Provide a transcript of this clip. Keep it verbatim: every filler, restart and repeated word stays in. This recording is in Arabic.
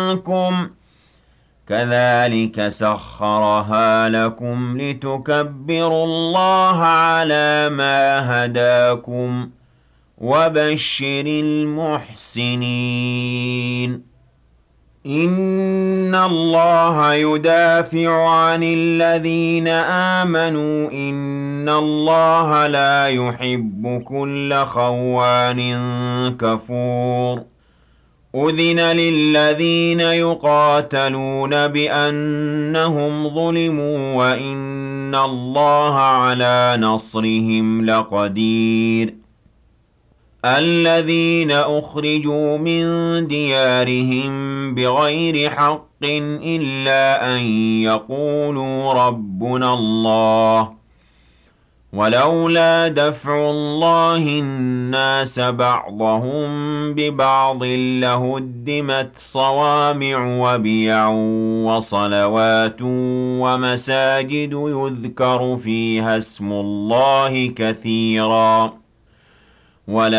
منكم كذلك سخرها لكم لتكبروا الله على ما هداكم وبشر المحسنين إن الله يدافع عن الذين آمنوا إن الله لا يحب كل خوان كفور أذن للذين يقاتلون بأنهم ظلموا وإن الله على نصرهم لقدير الذين أخرجوا من ديارهم بغير حق إلا أن يقولوا ربنا الله ولولا دفع الله الناس بعضهم ببعض لهدمت صوامع وبيع وصلوات ومساجد يذكر فيها اسم الله كثيرا ولا